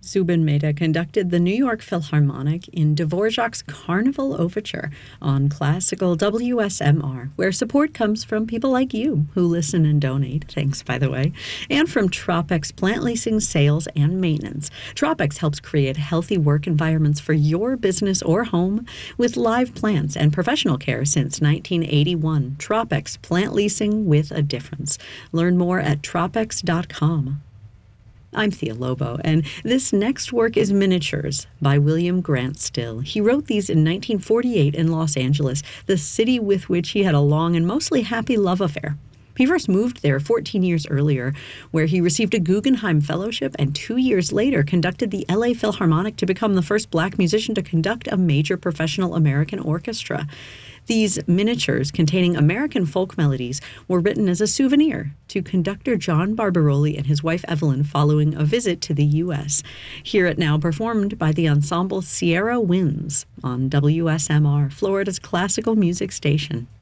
Zubin Mehta conducted the New York Philharmonic in Dvorak's Carnival Overture on classical WSMR, where support comes from people like you who listen and donate, thanks by the way, and from Tropex Plant Leasing Sales and Maintenance. Tropex helps create healthy work environments for your business or home with live plants and professional care since 1981. Tropex Plant Leasing with a difference. Learn more at tropex.com. I'm Thea Lobo, and this next work is Miniatures by William Grant Still. He wrote these in 1948 in Los Angeles, the city with which he had a long and mostly happy love affair. He first moved there 14 years earlier, where he received a Guggenheim Fellowship and 2 years later conducted the LA Philharmonic to become the first black musician to conduct a major professional American orchestra. These miniatures containing American folk melodies were written as a souvenir to conductor John Barbaroli and his wife Evelyn following a visit to the U.S. Hear it now performed by the ensemble Sierra Winds on WSMR, Florida's classical music station.